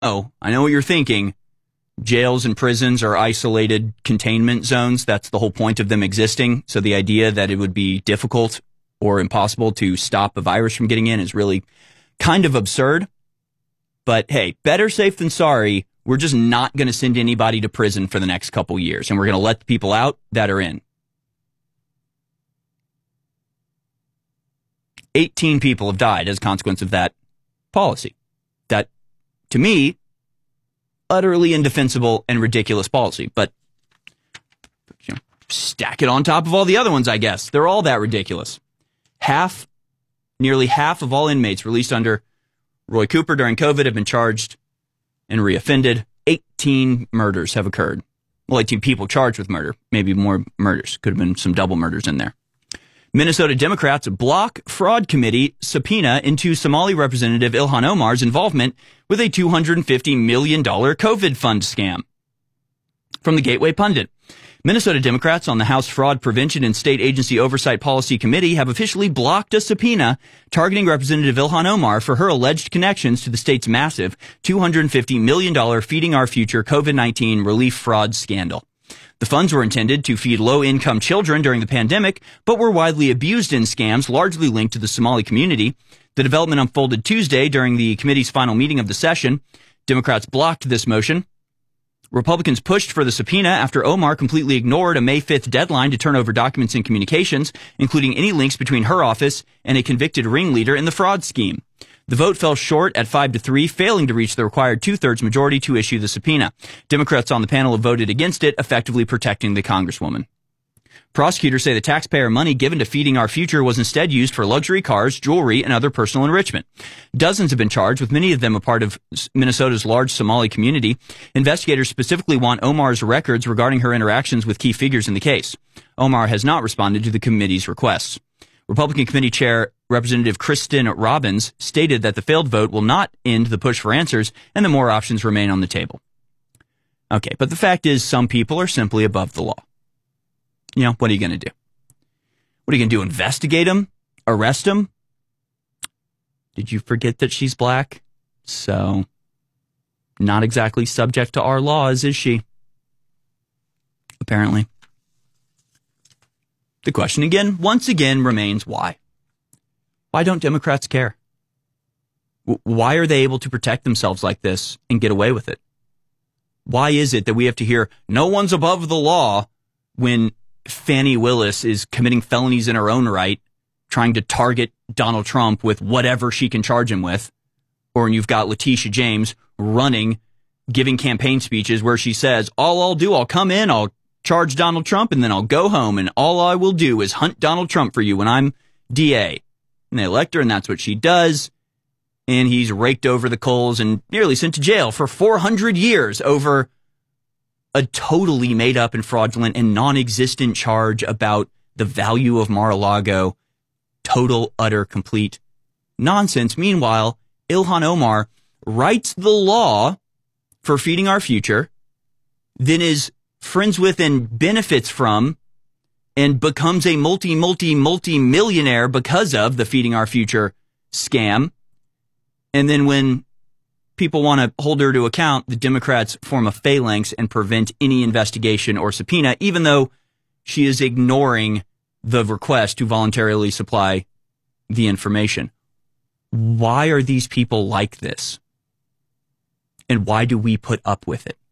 I know what you're thinking. Jails and prisons are isolated containment zones. That's the whole point of them existing. So the idea that it would be difficult or impossible to stop a virus from getting in is really kind of absurd. But hey, better safe than sorry. We're just not going to send anybody to prison for the next couple years, and we're going to let the people out that are in. 18 people have died as a consequence of that policy. That, to me, utterly indefensible and ridiculous policy. But stack it on top of all the other ones, I guess. They're all that ridiculous. Nearly half of all inmates released under Roy Cooper during COVID have been charged and reoffended. 18 murders have occurred. Well, 18 people charged with murder. Maybe more murders. Could have been some double murders in there. Minnesota Democrats block fraud committee subpoena into Somali Representative Ilhan Omar's involvement with a $250 million COVID fund scam. From the Gateway Pundit. Minnesota Democrats on the House Fraud Prevention and State Agency Oversight Policy Committee have officially blocked a subpoena targeting Representative Ilhan Omar for her alleged connections to the state's massive $250 million Feeding Our Future COVID-19 relief fraud scandal. The funds were intended to feed low-income children during the pandemic, but were widely abused in scams largely linked to the Somali community. The development unfolded Tuesday during the committee's final meeting of the session. Democrats blocked this motion. Republicans pushed for the subpoena after Omar completely ignored a May 5th deadline to turn over documents and communications, including any links between her office and a convicted ringleader in the fraud scheme. The vote fell short at 5-3, failing to reach the required two-thirds majority to issue the subpoena. Democrats on the panel have voted against it, effectively protecting the Congresswoman. Prosecutors say the taxpayer money given to Feeding Our Future was instead used for luxury cars, jewelry, and other personal enrichment. Dozens have been charged, with many of them a part of Minnesota's large Somali community. Investigators specifically want Omar's records regarding her interactions with key figures in the case. Omar has not responded to the committee's requests. Republican Committee Chair Representative Kristen Robbins stated that the failed vote will not end the push for answers and that more options remain on the table. Okay, but the fact is some people are simply above the law. You know, what are you going to do? What are you going to do? Investigate him? Arrest him? Did you forget that she's black? So, not exactly subject to our laws, is she? Apparently. The question again, once again, remains why? Why don't Democrats care? Why are they able to protect themselves like this and get away with it? Why is it that we have to hear no one's above the law when Fani Willis is committing felonies in her own right, trying to target Donald Trump with whatever she can charge him with? Or when you've got Letitia James running, giving campaign speeches where she says, all I'll do, I'll come in, I'll charge Donald Trump, and then I'll go home, and all I will do is hunt Donald Trump for you when I'm DA. And they elect her, and that's what she does. And he's raked over the coals and nearly sent to jail for 400 years over a totally made up and fraudulent and non-existent charge about the value of Mar-a-Lago. Total, utter, complete nonsense. Meanwhile, Ilhan Omar writes the law for Feeding Our Future, then is friends with and benefits from and becomes a multi-millionaire because of the Feeding Our Future scam. And then when people want to hold her to account, the Democrats form a phalanx and prevent any investigation or subpoena, even though she is ignoring the request to voluntarily supply the information. Why are these people like this? And why do we put up with it?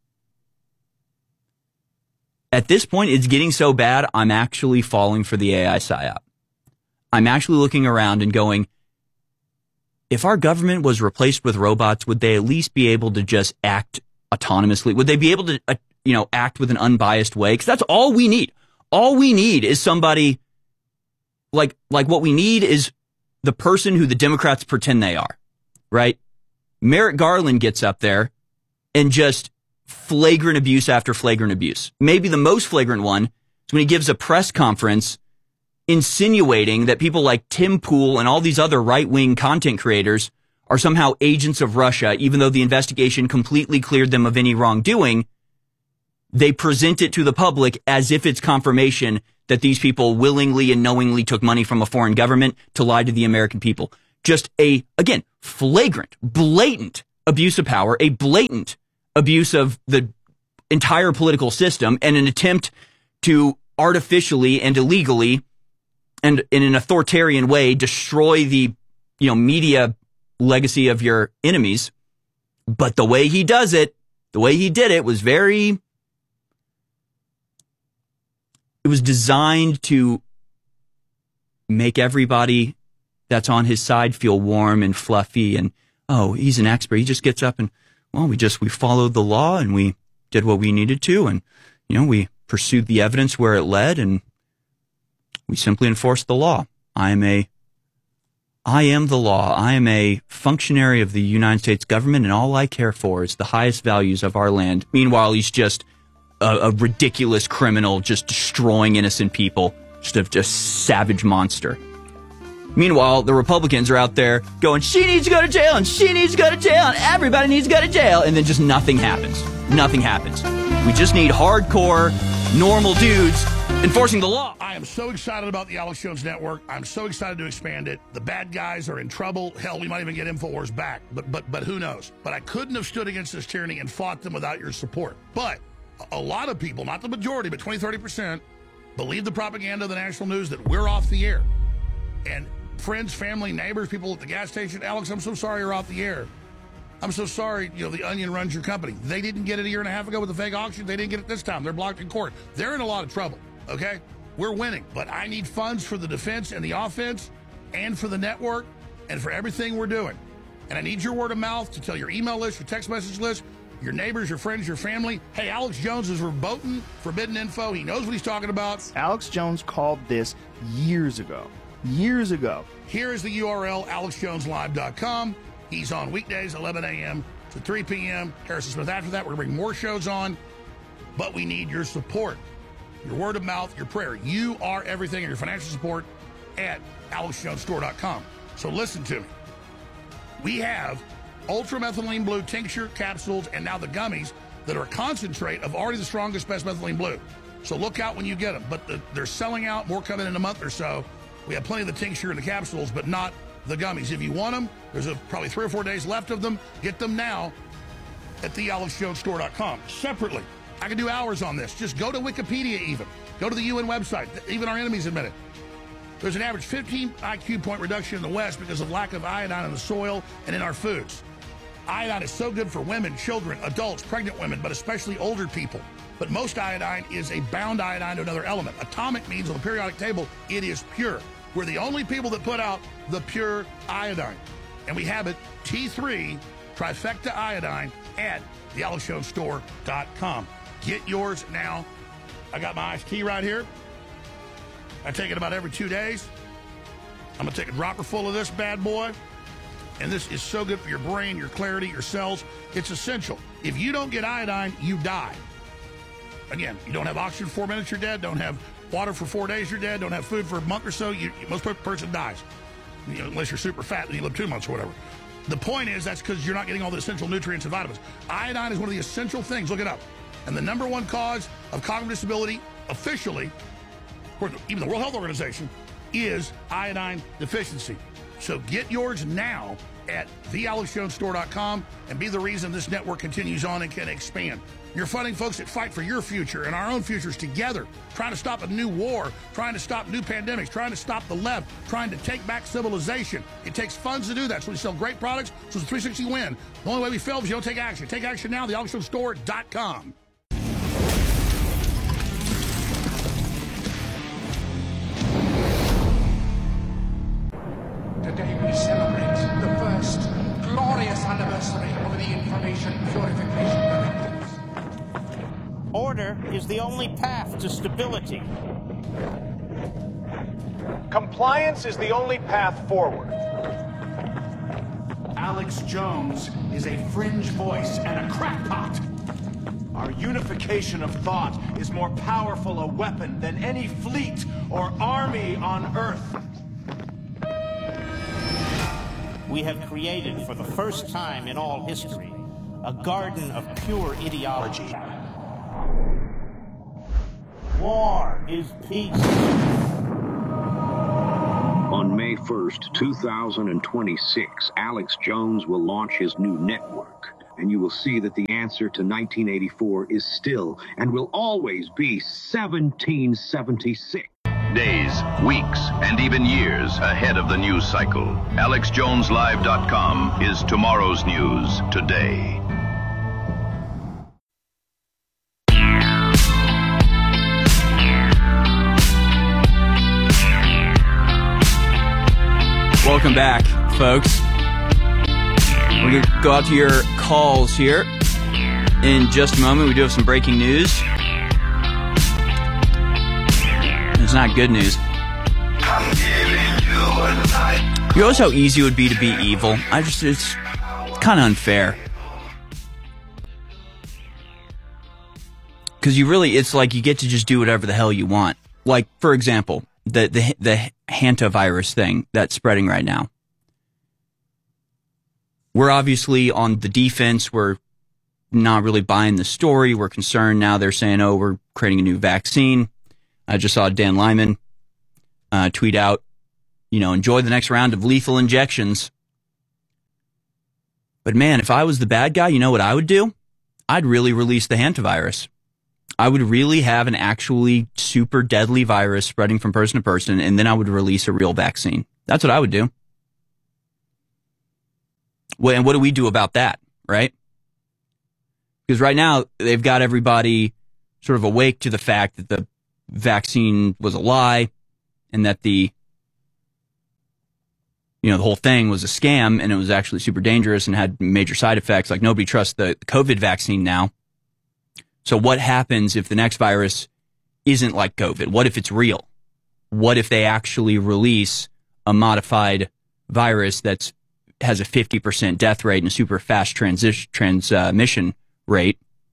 At this point, it's getting so bad, I'm actually falling for the AI psyop. I'm actually looking around and going, if our government was replaced with robots, would they at least be able to just act autonomously? Would they be able to, act with an unbiased way? Because that's all we need. All we need is somebody like what we need is the person who the Democrats pretend they are, right? Merrick Garland gets up there and just flagrant abuse after flagrant abuse. Maybe the most flagrant one is when he gives a press conference insinuating that people like Tim Pool and all these other right-wing content creators are somehow agents of Russia, even though the investigation completely cleared them of any wrongdoing. They present it to the public as if it's confirmation that these people willingly and knowingly took money from a foreign government to lie to the American people. Just again, flagrant, blatant abuse of power, a blatant abuse of the entire political system, and an attempt to artificially and illegally and in an authoritarian way destroy the, media legacy of your enemies. But the way he does it, the way he did it was it was designed to make everybody that's on his side feel warm and fluffy and, oh, he's an expert. He just gets up and, well, we followed the law and we did what we needed to. And, we pursued the evidence where it led and we simply enforced the law. I am the law. I am a functionary of the United States government, and all I care for is the highest values of our land. Meanwhile, he's just a ridiculous criminal, just destroying innocent people, just a savage monster. Meanwhile, the Republicans are out there going, she needs to go to jail, and she needs to go to jail, and everybody needs to go to jail, and then just nothing happens. Nothing happens. We just need hardcore, normal dudes enforcing the law. I am so excited about the Alex Jones Network. I'm so excited to expand it. The bad guys are in trouble. Hell, we might even get InfoWars back, but who knows? But I couldn't have stood against this tyranny and fought them without your support. But a lot of people, not the majority, but 20-30%, believe the propaganda of the national news that we're off the air. And friends, family, neighbors, people at the gas station, Alex, I'm so sorry you're off the air. I'm so sorry, the Onion runs your company. They didn't get it a year and a half ago with the fake auction. They didn't get it this time. They're blocked in court. They're in a lot of trouble, okay? We're winning, but I need funds for the defense and the offense and for the network and for everything we're doing. And I need your word of mouth to tell your email list, your text message list, your neighbors, your friends, your family. Hey, Alex Jones is verboten forbidden info. He knows what he's talking about. Alex Jones called this years ago. Years ago. Here is the URL, alexjoneslive.com. He's on weekdays, 11 a.m. to 3 p.m. Harrison Smith after that. We're going to bring more shows on, but we need your support, your word of mouth, your prayer. You are everything, and your financial support at alexjonesstore.com. So listen to me. We have ultramethylene blue tincture capsules and now the gummies that are a concentrate of already the strongest, best methylene blue. So look out when you get them. But they're selling out. More coming in a month or so. We have plenty of the tincture and the capsules, but not the gummies. If you want them, there's probably 3 or 4 days left of them. Get them now at thealexjonesstore.com. Separately, I can do hours on this. Just go to Wikipedia even. Go to the UN website. Even our enemies admit it. There's an average 15 IQ point reduction in the West because of lack of iodine in the soil and in our foods. Iodine is so good for women, children, adults, pregnant women, but especially older people. But most iodine is a bound iodine to another element. Atomic means on the periodic table, it is pure. We're the only people that put out the pure iodine. And we have it, T3 trifecta iodine at thealexjonesstore.com. Get yours now. I got my iced tea right here. I take it about every 2 days. I'm going to take a dropper full of this bad boy. And this is so good for your brain, your clarity, your cells. It's essential. If you don't get iodine, you die. Again, you don't have oxygen for 4 minutes, you're dead. Don't have water for 4 days, you're dead. Don't have food for a month or so, most person dies. Unless you're super fat and you live 2 months or whatever. The point is that's because you're not getting all the essential nutrients and vitamins. Iodine is one of the essential things. Look it up. And the #1 cause of cognitive disability, officially, even the World Health Organization, is iodine deficiency. So get yours now at thealexjonesstore.com and be the reason this network continues on and can expand. You're funding folks that fight for your future and our own futures together, trying to stop a new war, trying to stop new pandemics, trying to stop the left, trying to take back civilization. It takes funds to do that, so we sell great products, so it's a 360 win. The only way we fail is you don't take action. Take action now, thealexjonesstore.com. Today we celebrate the first glorious anniversary of the Information Purification Directives. Order is the only path to stability. Compliance is the only path forward. Alex Jones is a fringe voice and a crackpot. Our unification of thought is more powerful a weapon than any fleet or army on Earth. We have created, for the first time in all history, a garden of pure ideology. War is peace. On May 1st, 2026, Alex Jones will launch his new network. And you will see that the answer to 1984 is still and will always be 1776. Days, weeks, and even years ahead of the news cycle. AlexJonesLive.com is tomorrow's news today. Welcome back, folks. We're going to go out to your calls here in just a moment. We do have some breaking news. It's not good news. You notice how easy it would be to be evil? It's kind of unfair. Because it's like you get to just do whatever the hell you want. Like, for example, the hantavirus thing that's spreading right now. We're obviously on the defense. We're not really buying the story. We're concerned now. They're saying, we're creating a new vaccine. I just saw Dan Lyman tweet out, enjoy the next round of lethal injections. But man, if I was the bad guy, you know what I would do? I'd really release the hantavirus. I would really have an actually super deadly virus spreading from person to person, and then I would release a real vaccine. That's what I would do. Well, and what do we do about that, right? Because right now, they've got everybody sort of awake to the fact that the vaccine was a lie and that the whole thing was a scam and it was actually super dangerous and had major side effects. Like, nobody trusts the COVID vaccine now. So what happens if the next virus isn't like COVID? What if it's real? What if they actually release a modified virus that has a 50% death rate and a super fast transmission rate?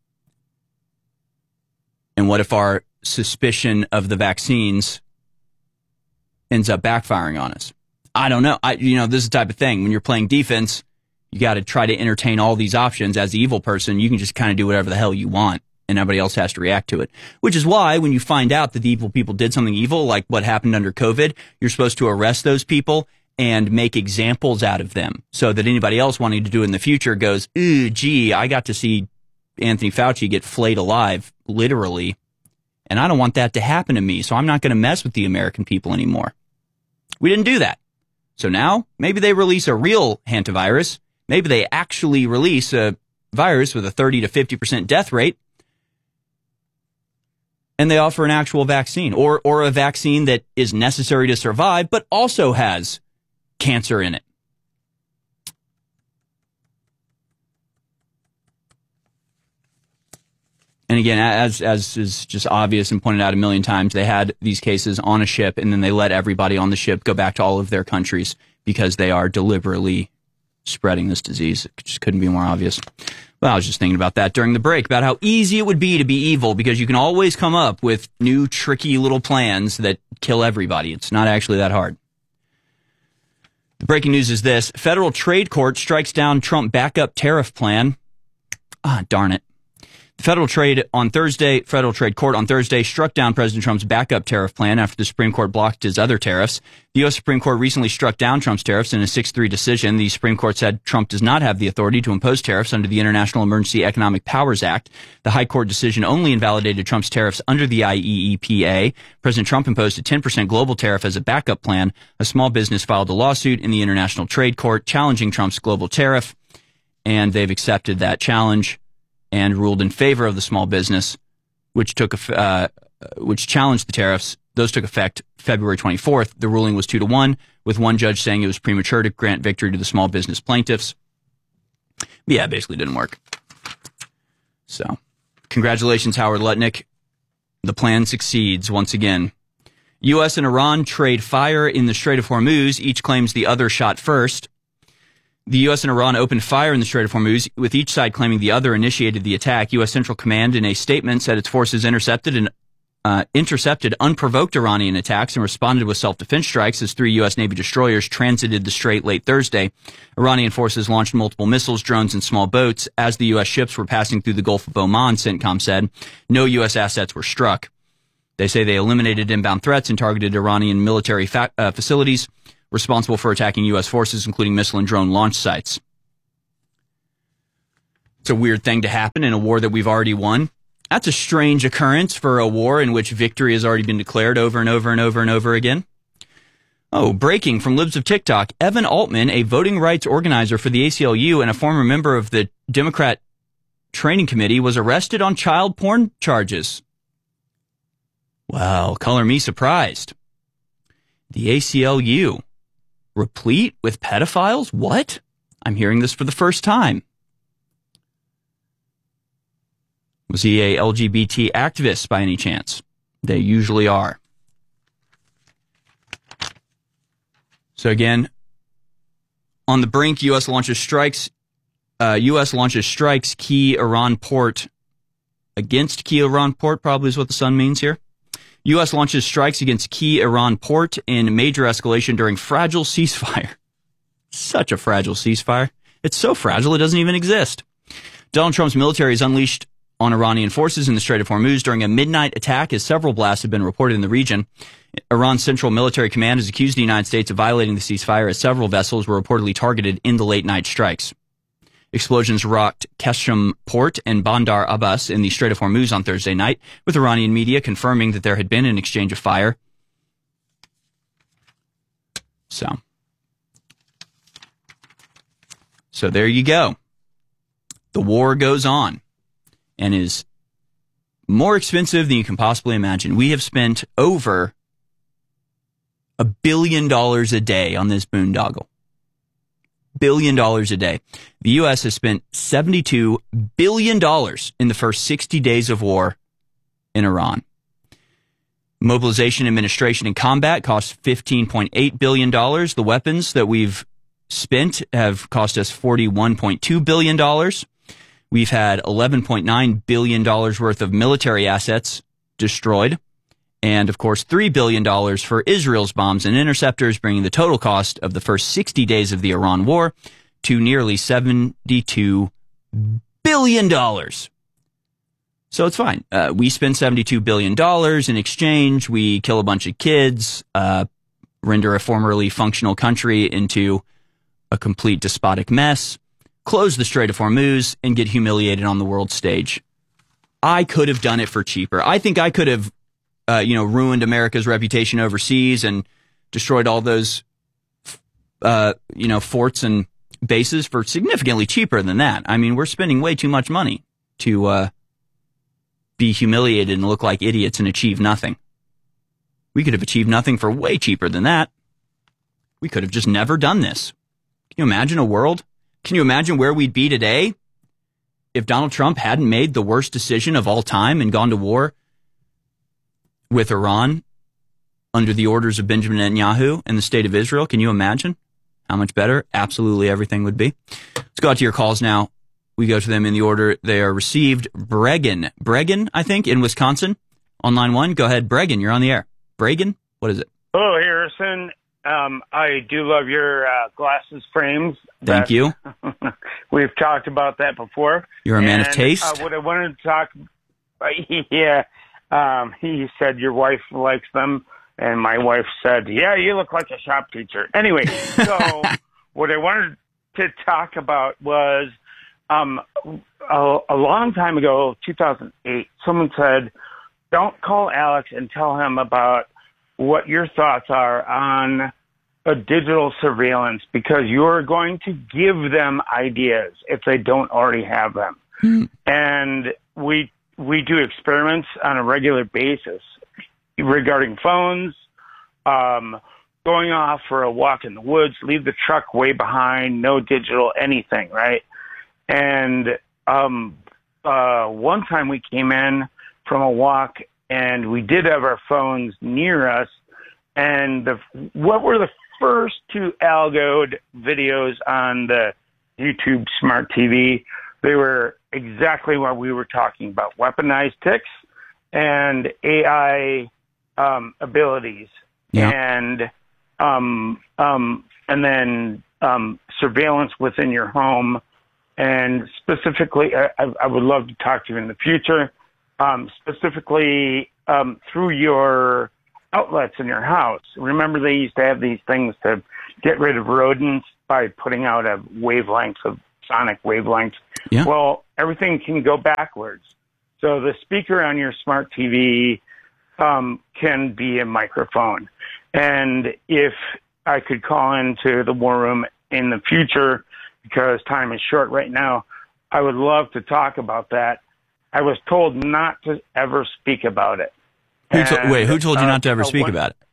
And what if our suspicion of the vaccines ends up backfiring on us? I don't know. This is the type of thing. When you're playing defense, you got to try to entertain all these options. As the evil person, you can just kind of do whatever the hell you want, and everybody else has to react to it. Which is why when you find out that the evil people did something evil, like what happened under COVID, you're supposed to arrest those people and make examples out of them so that anybody else wanting to do it in the future goes, ooh, gee, I got to see Anthony Fauci get flayed alive, literally, and I don't want that to happen to me, so I'm not going to mess with the American people anymore. We didn't do that. So now, maybe they release a real hantavirus. Maybe they actually release a virus with a 30 to 50% death rate, and they offer an actual vaccine, or a vaccine that is necessary to survive, but also has cancer in it. And again, as is just obvious and pointed out a million times, they had these cases on a ship, and then they let everybody on the ship go back to all of their countries because they are deliberately spreading this disease. It just couldn't be more obvious. Well, I was just thinking about that during the break, about how easy it would be to be evil, because you can always come up with new tricky little plans that kill everybody. It's not actually that hard. The breaking news is this. Federal Trade Court strikes down Trump backup tariff plan. Darn it. The Federal Trade Court on Thursday struck down President Trump's backup tariff plan after the Supreme Court blocked his other tariffs. The U.S. Supreme Court recently struck down Trump's tariffs in a 6-3 decision. The Supreme Court said Trump does not have the authority to impose tariffs under the International Emergency Economic Powers Act. The High Court decision only invalidated Trump's tariffs under the IEEPA. President Trump imposed a 10% global tariff as a backup plan. A small business filed a lawsuit in the International Trade Court challenging Trump's global tariff, and they've accepted that challenge and ruled in favor of the small business, which challenged the tariffs. Those took effect February 24th. The ruling was 2-1, with one judge saying it was premature to grant victory to the small business plaintiffs. But yeah, it basically didn't work. So, congratulations, Howard Lutnick. The plan succeeds once again. U.S. and Iran trade fire in the Strait of Hormuz. Each claims the other shot first. The U.S. and Iran opened fire in the Strait of Hormuz, with each side claiming the other initiated the attack. U.S. Central Command, in a statement, said its forces intercepted unprovoked Iranian attacks and responded with self-defense strikes as 3 U.S. Navy destroyers transited the strait late Thursday. Iranian forces launched multiple missiles, drones, and small boats as the U.S. ships were passing through the Gulf of Oman, CENTCOM said. No U.S. assets were struck. They say they eliminated inbound threats and targeted Iranian military facilities. responsible for attacking U.S. forces, including missile and drone launch sites. It's a weird thing to happen in a war that we've already won. That's a strange occurrence for a war in which victory has already been declared over and over and over and over again. Oh, breaking from Libs of TikTok. Evan Altman, a voting rights organizer for the ACLU and a former member of the Democrat Training Committee, was arrested on child porn charges. Well, color me surprised. The ACLU, replete with pedophiles? What? I'm hearing this for the first time. Was he a LGBT activist by any chance? They usually are. So again, on the brink, U.S. launches strikes key Iran port against key Iran port, probably is what the Sun means here. U.S. launches strikes against key Iran port in major escalation during fragile ceasefire. Such a fragile ceasefire. It's so fragile it doesn't even exist. Donald Trump's military is unleashed on Iranian forces in the Strait of Hormuz during a midnight attack as several blasts have been reported in the region. Iran's Central Military Command has accused the United States of violating the ceasefire as several vessels were reportedly targeted in the late-night strikes. Explosions rocked Keshem Port and Bandar Abbas in the Strait of Hormuz on Thursday night, with Iranian media confirming that there had been an exchange of fire. So there you go. The war goes on and is more expensive than you can possibly imagine. We have spent over $1 billion a day on this boondoggle. $1 billion a day. The U.S. has spent $72 billion in the first 60 days of war in Iran. Mobilization, administration, and combat cost $15.8 billion. The weapons that we've spent have cost us $41.2 billion. We've had $11.9 billion worth of military assets destroyed. And, of course, $3 billion for Israel's bombs and interceptors, bringing the total cost of the first 60 days of the Iran war to nearly $72 billion. So it's fine. We spend $72 billion. In exchange, we kill a bunch of kids, render a formerly functional country into a complete despotic mess, close the Strait of Hormuz, and get humiliated on the world stage. I could have done it for cheaper. I think I could have ruined America's reputation overseas and destroyed all those, forts and bases for significantly cheaper than that. I mean, we're spending way too much money to be humiliated and look like idiots and achieve nothing. We could have achieved nothing for way cheaper than that. We could have just never done this. Can you imagine a world? Can you imagine where we'd be today if Donald Trump hadn't made the worst decision of all time and gone to war with Iran under the orders of Benjamin Netanyahu and the state of Israel? Can you imagine how much better absolutely everything would be? Let's go out to your calls now. We go to them in the order they are received. Bregan, I think, in Wisconsin, on line 1. Go ahead, Bregan, you're on the air. Bregan, what is it? Hello, Harrison. I do love your glasses frames. Thank you. We've talked about that before. You're a man of taste. What I wanted to talk he said your wife likes them, and my wife said, yeah, you look like a shop teacher. Anyway, so what I wanted to talk about was a long time ago, 2008, someone said, don't call Alex and tell him about what your thoughts are on a digital surveillance, because you're going to give them ideas if they don't already have them. And we do experiments on a regular basis regarding phones, going off for a walk in the woods, leave the truck way behind, no digital, anything, right? And one time we came in from a walk and we did have our phones near us, and what were the first two algoed videos on the YouTube Smart TV? They were exactly what we were talking about: weaponized ticks and AI abilities, and then surveillance within your home. And specifically, I would love to talk to you in the future, specifically through your outlets in your house. Remember, they used to have these things to get rid of rodents by putting out a wavelength of sonic wavelengths. Yeah. Well, everything can go backwards. So the speaker on your smart TV can be a microphone. And if I could call into the War Room in the future, because time is short right now, I would love to talk about that. I was told not to ever speak about it. Who told you not to ever speak about it?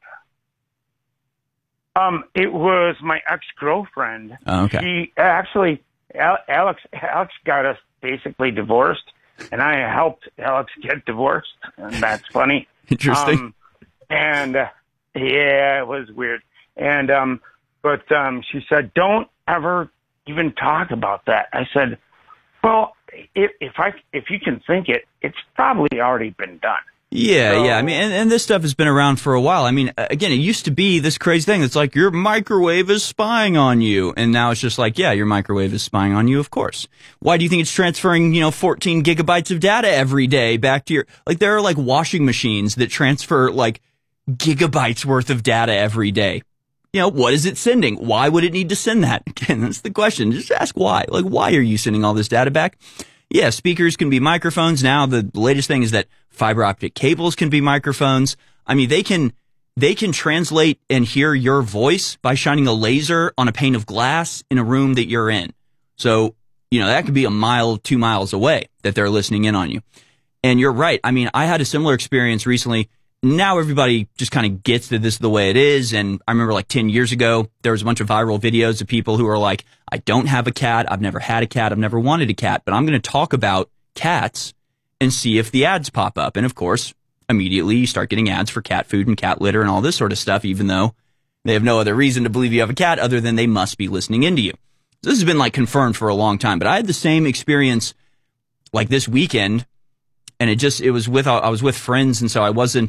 It was my ex-girlfriend. Oh, okay. She actually, Alex got us basically divorced, and I helped Alex get divorced, and that's funny. Interesting. Yeah, it was weird. And but she said, "Don't ever even talk about that." I said, "Well, if you can think it, it's probably already been done." Yeah. I mean, and this stuff has been around for a while. I mean, again, it used to be this crazy thing that's like, your microwave is spying on you. And now it's just like, yeah, your microwave is spying on you, of course. Why do you think it's transferring, 14 gigabytes of data every day back to your, like, there are like washing machines that transfer like gigabytes worth of data every day. What is it sending? Why would it need to send that? Again, that's the question. Just ask why. Like, why are you sending all this data back? Yeah, speakers can be microphones. Now the latest thing is that fiber optic cables can be microphones. I mean, they can translate and hear your voice by shining a laser on a pane of glass in a room that you're in. So, that could be a mile, 2 miles away that they're listening in on you. And you're right. I mean, I had a similar experience recently. Now everybody just kind of gets that this is the way it is. And I remember like 10 years ago, there was a bunch of viral videos of people who are like, I don't have a cat. I've never had a cat. I've never wanted a cat, but I'm going to talk about cats and see if the ads pop up. And of course, immediately you start getting ads for cat food and cat litter and all this sort of stuff, even though they have no other reason to believe you have a cat other than they must be listening into you. So this has been like confirmed for a long time, but I had the same experience like this weekend. And I was with friends, and so I wasn't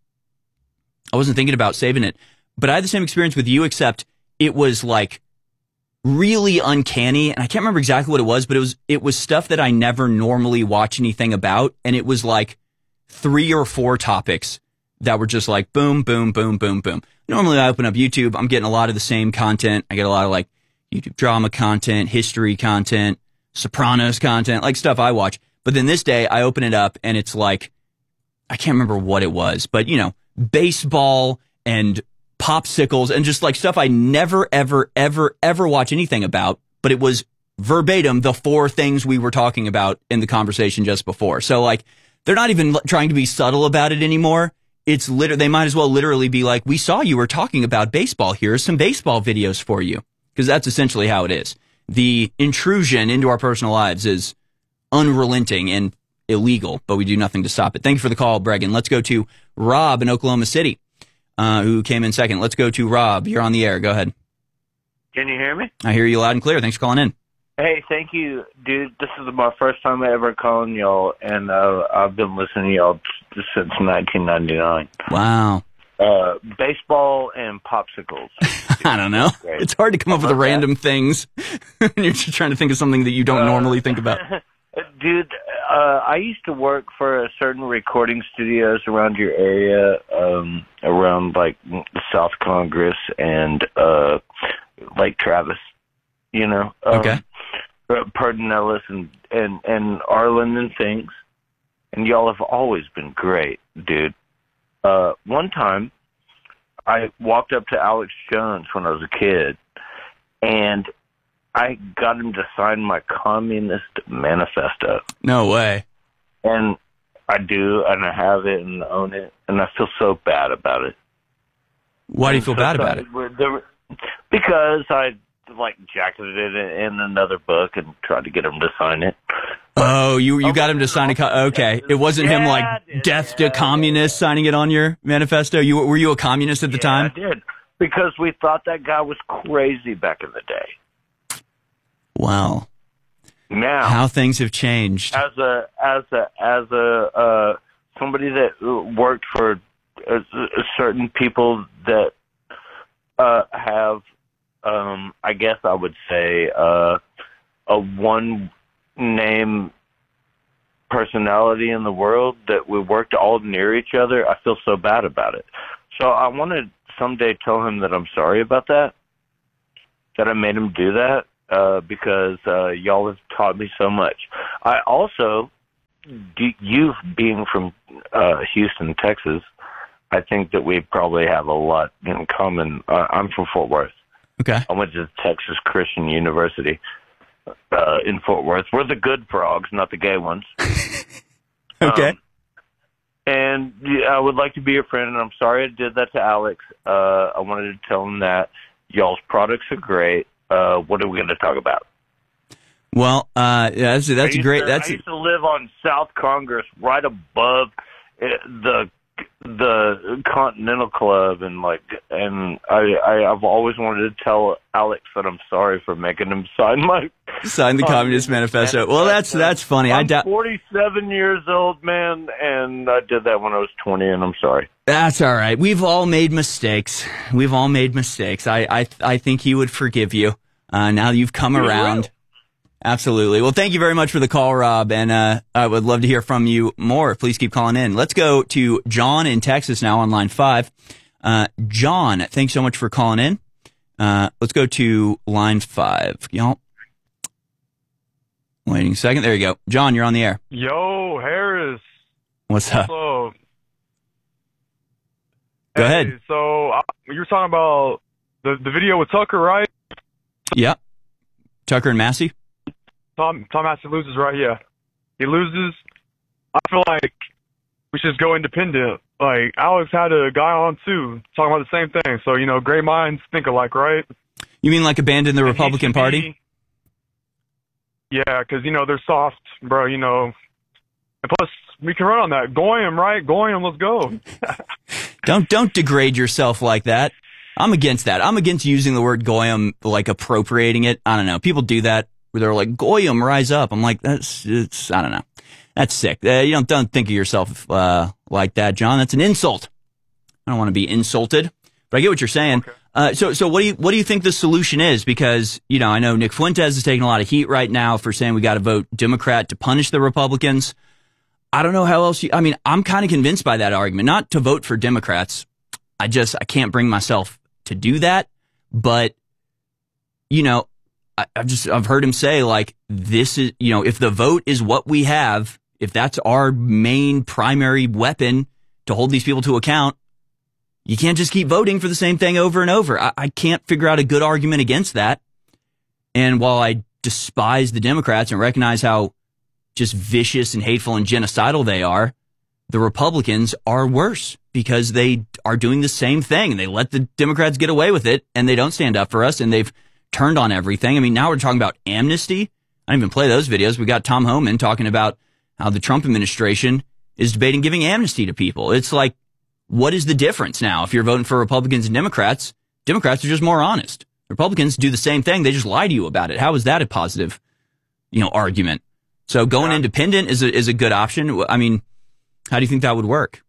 thinking about saving it. But I had the same experience with you, except it was like really uncanny, and I can't remember exactly what it was, but it was stuff that I never normally watch anything about, and it was like 3 or 4 topics that were just like boom, boom, boom, boom, boom. Normally I open up YouTube, I'm getting a lot of the same content. I get a lot of like YouTube drama content, history content, Sopranos content, like stuff I watch. But then this day, I open it up, and it's like, I can't remember what it was, but, baseball and popsicles and just like stuff I never, ever, ever, ever watch anything about. But it was verbatim the 4 things we were talking about in the conversation just before. So, like, they're not even trying to be subtle about it anymore. It's they might as well literally be like, we saw you were talking about baseball. Here are some baseball videos for you. Because that's essentially how it is. The intrusion into our personal lives is unrelenting and illegal, but we do nothing to stop it. Thank you for the call, Bregan. Let's go to Rob in Oklahoma City, who came in second. Let's go to Rob. You're on the air. Go ahead. Can you hear me? I hear you loud and clear. Thanks for calling in. Hey, thank you, dude. This is my first time ever calling y'all, and I've been listening to y'all since 1999. Wow. Baseball and popsicles. I don't know. It's hard to come up with random things. You're just trying to think of something that you don't normally think about. Dude, I used to work for a certain recording studios around your area, around like South Congress and Lake Travis, Okay. Pedernales and Arlen and things. And y'all have always been great, dude. One time, I walked up to Alex Jones when I was a kid, and I got him to sign my Communist Manifesto. No way. And I do, and I have it and own it, and I feel so bad about it. Why do you feel bad about it? Because I jacketed it in another book and tried to get him to sign it. Oh, you got him to sign okay. It wasn't him death to communists signing it on your manifesto. Were you a communist at the time? I did, because we thought that guy was crazy back in the day. Wow. Now, how things have changed. As a somebody that worked for certain people that have, I guess I would say, a one-name personality in the world, that we worked all near each other, I feel so bad about it. So I want to someday tell him that I'm sorry about that. that I made him do that because y'all have taught me so much. I also, you being from Houston, Texas, I think that we probably have a lot in common. I'm from Fort Worth. Okay. I went to Texas Christian University in Fort Worth. We're the good frogs, not the gay ones. Okay. And I would like to be your friend, and I'm sorry I did that to Alex. I wanted to tell him that y'all's products are great. What are we going to talk about? Well, that's a great. I used to live on South Congress, right above the Continental Club, and I've always wanted to tell Alex that I'm sorry for making him sign the Communist Manifesto. Well, that's funny. I'm 47 years old, man, and I did that when I was 20, and I'm sorry. That's all right. We've all made mistakes. I think he would forgive you. Now that you've come around. Will. Absolutely. Well, thank you very much for the call, Rob, and I would love to hear from you more. Please keep calling in. Let's go to John in Texas now on line 5. John, thanks so much for calling in. Let's go to line 5. Y'all, waiting a second. There you go. John, you're on the air. Yo, Harris. What's up? Go ahead. So you were talking about the video with Tucker, right? Yeah. Tucker and Massey? Tom Massey loses, right? Yeah. He loses. I feel like we should just go independent. Like, Alex had a guy on, too, talking about the same thing. So, great minds think alike, right? You mean like abandon the Republican Party? Yeah, because, they're soft, bro, And plus, we can run on that. Goyim, right? Goyim, let's go. Don't degrade yourself like that. I'm against that. I'm against using the word Goyim, like appropriating it. I don't know. People do that where they're like, Goyim, rise up. I'm like, I don't know. That's sick. You don't think of yourself like that, John. That's an insult. I don't want to be insulted, but I get what you're saying. Okay. So what do you think the solution is? Because, I know Nick Fuentes is taking a lot of heat right now for saying we got to vote Democrat to punish the Republicans. I don't know how else I'm kind of convinced by that argument, not to vote for Democrats. I can't bring myself to do that. But, I've heard him say, like, this is, if the vote is what we have, if that's our main primary weapon to hold these people to account, you can't just keep voting for the same thing over and over. I can't figure out a good argument against that. And while I despise the Democrats and recognize how just vicious and hateful and genocidal they are, the Republicans are worse because they are doing the same thing and they let the Democrats get away with it and they don't stand up for us and they've turned on everything. I mean, now we're talking about amnesty. I didn't even play those videos. We got Tom Homan talking about how the Trump administration is debating giving amnesty to people. It's like, what is the difference now? If you're voting for Republicans and Democrats, Democrats are just more honest. Republicans do the same thing. They just lie to you about it. How is that a positive, argument? So going independent is a good option. I mean, how do you think that would work?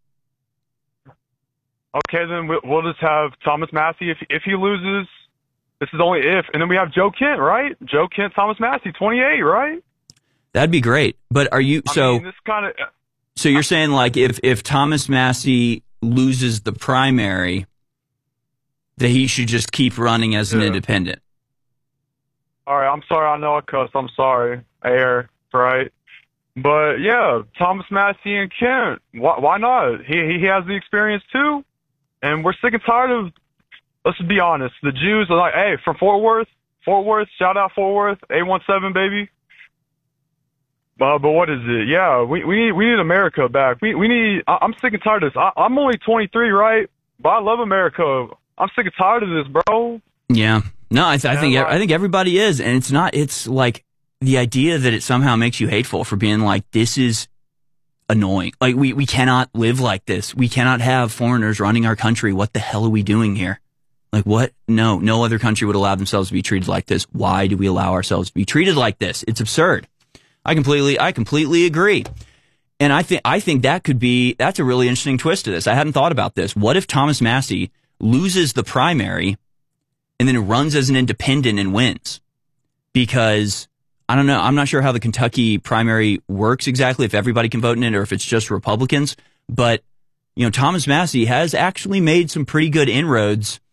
Okay, then we'll just have Thomas Massey if he loses. This is only if. And then we have Joe Kent, right? Joe Kent, Thomas Massey, 28, right? That'd be great. But are you so you're saying like if Thomas Massey loses the primary, that he should just keep running as an independent? All right, I'm sorry. I know I cussed. I'm sorry. Air, right? But yeah, Thomas Massey and Kent, why not? He has the experience too. And we're sick and tired of, let's just be honest, the Jews are like, hey, from Fort Worth, shout out Fort Worth, 817, baby. But what is it? Yeah, we need America back. I'm sick and tired of this. I'm only 23, right? But I love America. I'm sick and tired of this, bro. Yeah. No, I think everybody is. And it's like the idea that it somehow makes you hateful for being like, this is annoying. Like, we cannot live like this. We cannot have foreigners running our country. What the hell are we doing here? Like, what? No other country would allow themselves to be treated like this. Why do we allow ourselves to be treated like this? It's absurd. I completely agree. And I think that's a really interesting twist to this. I hadn't thought about this. What if Thomas Massey loses the primary and then runs as an independent and wins? Because I don't know. I'm not sure how the Kentucky primary works exactly, if everybody can vote in it or if it's just Republicans. But, Thomas Massey has actually made some pretty good inroads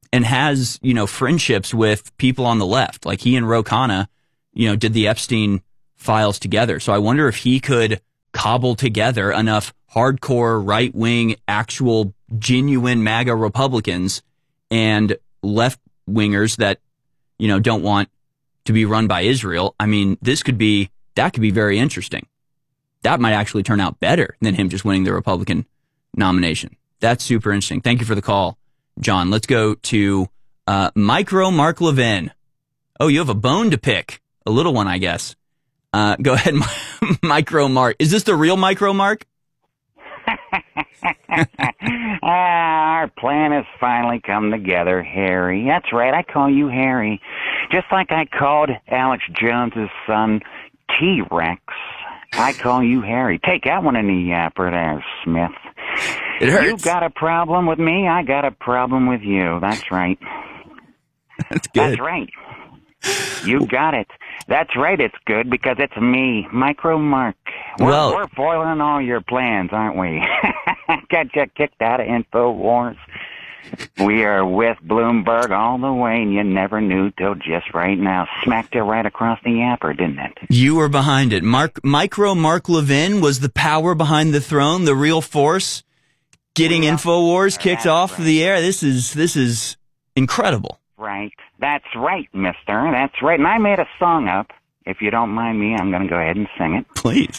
and has, friendships with people on the left. Like he and Ro Khanna, did the Epstein files together. So I wonder if he could cobble together enough hardcore right-wing, actual genuine MAGA Republicans and left-wingers that, don't want to be run by Israel. I mean, that could be very interesting. That might actually turn out better than him just winning the Republican nomination. That's super interesting. Thank you for the call, John. Let's go to Micro Mark Levin. Oh, you have a bone to pick. A little one, I guess. Go ahead, Micro Mark. Is this the real Micro Mark? Our plan has finally come together, Harry. That's right, I call you Harry. Just like I called Alex Jones's son T-Rex, I call you Harry. Take that one in the yapper there, Smith. It hurts. You got a problem with me, I got a problem with you. That's right. That's good. That's right. You got it. That's right, it's good because it's me, Micro Mark. We're foiling all your plans, aren't we? Got you kicked out of InfoWars. We are with Bloomberg all the way, and you never knew till just right now. Smacked it right across the yapper, didn't it? You were behind it. Micro Mark Levin was the power behind the throne, the real force, getting InfoWars kicked off the air. This is incredible. Right. That's right, mister. That's right. And I made a song up. If you don't mind me, I'm going to go ahead and sing it. Please.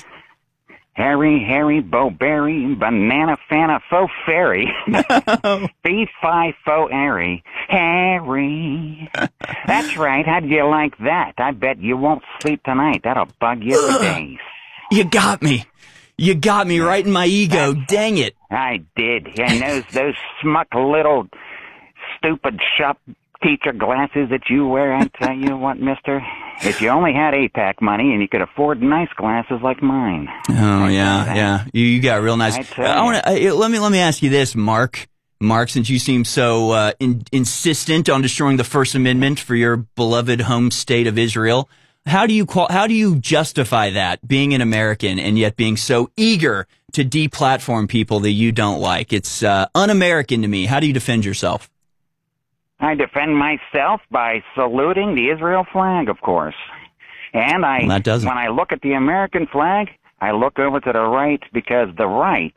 Harry, Bo-Berry, Banana Fana, Faux Fairy, Fee-Fi, Faux Airy, Harry. That's right. How'd you like that? I bet you won't sleep tonight. That'll bug you for days. You got me. You got me right in my ego. Dang it. I did. And those smuck little stupid shop teacher glasses that you wear, I tell you what, mister, if you only had APAC money and you could afford nice glasses like mine. Oh, yeah. You got real nice. Let me ask you this, Mark, since you seem so insistent on destroying the First Amendment for your beloved home state of Israel, how do you justify that, being an American and yet being so eager to deplatform people that you don't like? It's un-American to me. How do you defend yourself? I defend myself by saluting the Israel flag, of course. And when I look at the American flag, I look over to the right because the right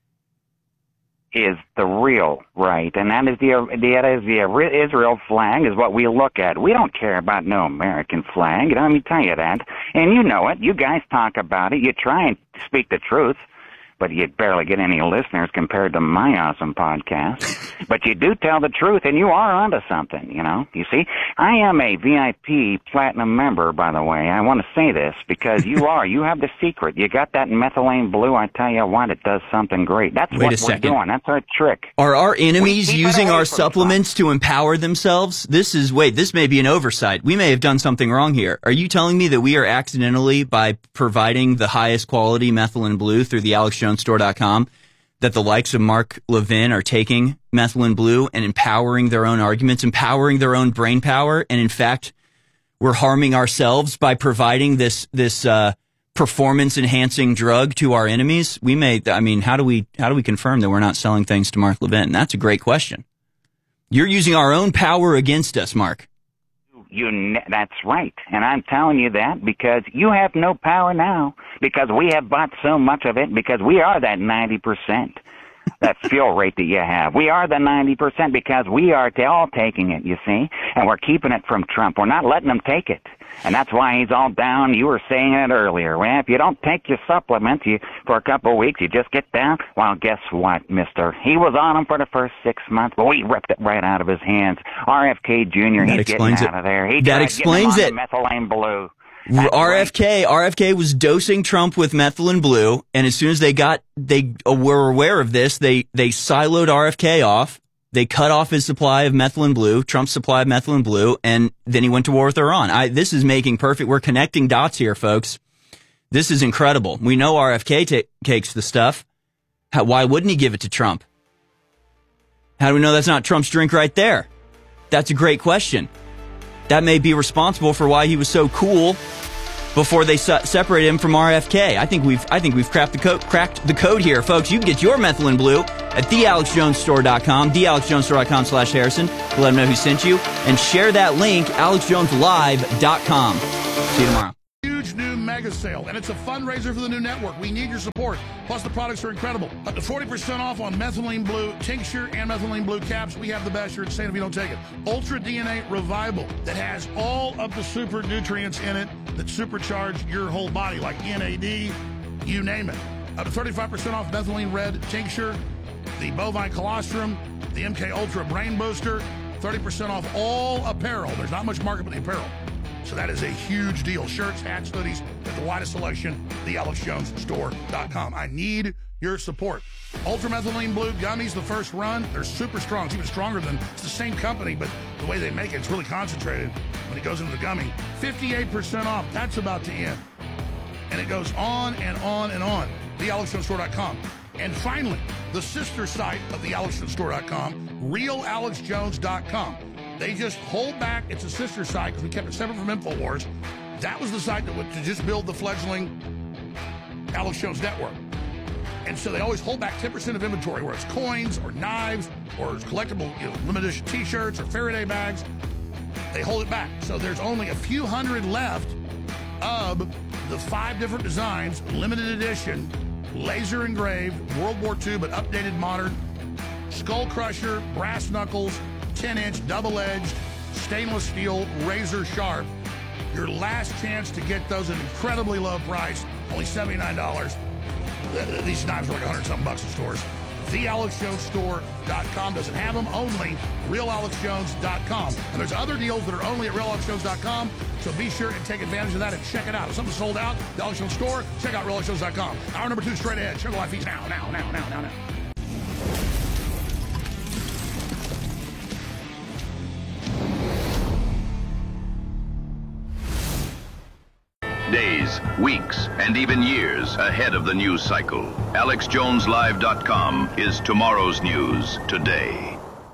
is the real right, and that is the Israel flag is what we look at. We don't care about no American flag. Let me tell you that. And you know it. You guys talk about it. You try and speak the truth, but you barely get any listeners compared to my awesome podcast. But you do tell the truth, and you are onto something, You see, I am a VIP platinum member, by the way. I want to say this because you have the secret. You got that methylene blue. I tell you what, it does something great. That's what we're doing. That's our trick. Are our enemies using our supplements to empower themselves? This may be an oversight. We may have done something wrong here. Are you telling me that we are accidentally, by providing the highest quality methylene blue through the AlexJonesStore.com, that the likes of Mark Levin are taking methylene blue and empowering their own arguments, empowering their own brain power, and in fact, we're harming ourselves by providing this performance-enhancing drug to our enemies? How do we confirm that we're not selling things to Mark Levin? That's a great question. You're using our own power against us, Mark. That's right. And I'm telling you that because you have no power now because we have bought so much of it because we are that 90%, that fuel rate that you have. We are the 90% because we are all taking it, you see, and we're keeping it from Trump. We're not letting him take it. And that's why he's all down. You were saying it earlier. Well, if you don't take your supplements for a couple of weeks, you just get down. Well, guess what, mister? He was on them for the first 6 months, but we ripped it right out of his hands. RFK Jr., he's getting out of there. That explains it. Methylene blue. RFK was dosing Trump with methylene blue, and as soon as they were aware of this, they siloed RFK off. They cut off his supply of methylene blue, Trump's supply of methylene blue, and then he went to war with Iran. This is making perfect. We're connecting dots here, folks. This is incredible. We know RFK takes the stuff. Why wouldn't he give it to Trump? How do we know that's not Trump's drink right there? That's a great question. That may be responsible for why he was so cool before they separate him from RFK. I think we've cracked the code here, folks. You can get your methylene blue at thealexjonesstore.com, thealexjonesstore.com/Harrison. Let them know who sent you, and share that link, alexjoneslive.com. See you tomorrow. Huge new mega sale, and it's a fundraiser for the new network. We need your support. Plus, the products are incredible. Up to 40% off on methylene blue tincture and methylene blue caps. We have the best. You're insane if you don't take it. Ultra DNA Revival that has all of the super nutrients in it that supercharge your whole body, like NAD, you name it. Up to 35% off methylene red tincture, the bovine colostrum, the MK Ultra brain booster, 30% off all apparel. There's not much market with the apparel. So that is a huge deal. Shirts, hats, hoodies, with the widest selection, thealexjonesstore.com. I need your support. Ultramethylene Blue gummies, the first run, they're super strong. It's even stronger than, it's the same company, but the way they make it, it's really concentrated when it goes into the gummy. 58% off, that's about to end. And it goes on and on and on. thealexjonesstore.com. And finally, the sister site of thealexjonesstore.com, realalexjones.com. They just hold back. It's a sister site because we kept it separate from InfoWars. That was the site that would to just build the fledgling Alex Jones network. And so they always hold back 10% of inventory, where it's coins or knives or collectible, limited edition T-shirts or Faraday bags. They hold it back. So there's only a few hundred left of the 5 different designs, limited edition, laser engraved, World War II, but updated modern, skull crusher, brass knuckles, 10-inch, double-edged, stainless steel, razor sharp. Your last chance to get those at an incredibly low price, only $79. These knives are like $100-something in stores. TheAlexJonesStore.com doesn't have them, only RealAlexJones.com. And there's other deals that are only at RealAlexJones.com, so be sure and take advantage of that and check it out. If something's sold out, the Alex Jones Store, check out RealAlexJones.com. Hour number 2 straight ahead. Sugar Life fees now. Days, weeks, and even years ahead of the news cycle. AlexJonesLive.com is tomorrow's news today.